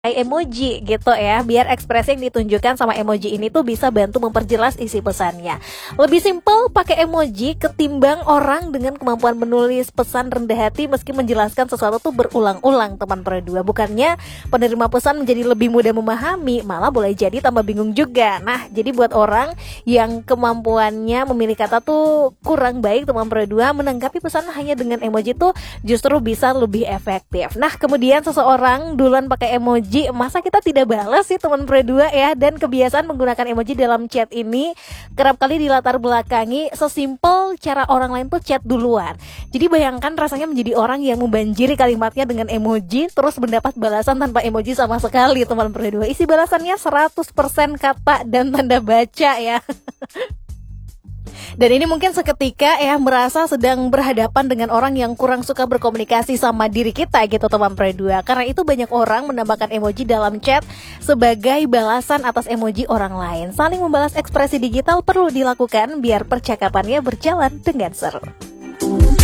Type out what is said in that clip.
emoji gitu ya, biar ekspresi yang ditunjukkan sama emoji ini tuh bisa bantu memperjelas isi pesannya. Lebih simpel pakai emoji ketimbang orang dengan kemampuan menulis pesan rendah hati meski menjelaskan sesuatu tuh berulang-ulang teman Pro2. Bukannya penerima pesan menjadi lebih mudah memahami, malah boleh jadi tambah bingung juga. Nah, jadi buat orang yang kemampuannya memilih kata tuh kurang baik teman Pro2, menanggapi pesan hanya dengan emoji tuh justru bisa lebih efektif. Nah, kemudian seseorang duluan pakai emoji, masa kita tidak balas sih teman Pro2 ya. Dan kebiasaan menggunakan emoji dalam chat ini kerap kali dilatar belakangi sesimpel cara orang lain tuh chat duluan. Jadi bayangkan rasanya menjadi orang yang membanjiri kalimatnya dengan emoji, terus mendapat balasan tanpa emoji sama sekali teman Pro2. Isi balasannya 100% kata dan tanda baca ya. Dan ini mungkin seketika ya merasa sedang berhadapan dengan orang yang kurang suka berkomunikasi sama diri kita gitu teman Pro2. Karena itu banyak orang menambahkan emoji dalam chat sebagai balasan atas emoji orang lain. Saling membalas ekspresi digital perlu dilakukan biar percakapannya berjalan dengan seru.